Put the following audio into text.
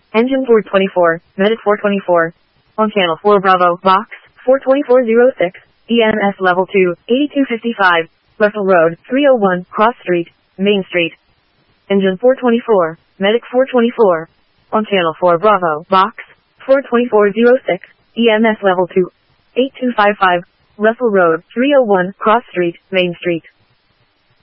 Engine 424, Medic 424. On channel 4 Bravo, box 42406, EMS level 2, 8255, Russell Road, 301, Cross Street, Main Street. Engine 424, Medic 424. On channel 4 Bravo, box 42406, EMS level 2, 8255, Russell Road, 301, Cross Street, Main Street.